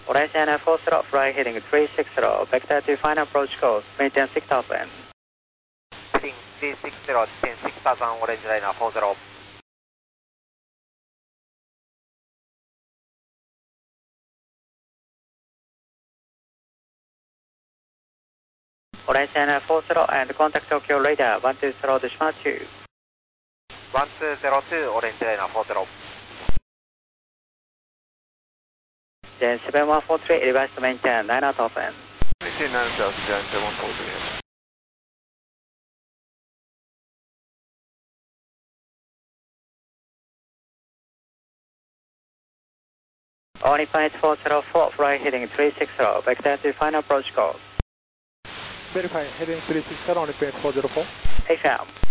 Orange and 40, fly heading 360, vector to final approach course, maintain 6000. Heading 360, descend 6000, Orange liner 40. Orange and 40, and contact Tokyo radar 120.2. 1202, Orange liner 40. Then 7143, reverse to maintain 9000. Maintain 9000, 7143. Only flight 404, fly heading 360, vector to final approach course. Verify, heading 360, only flight 404. AFM.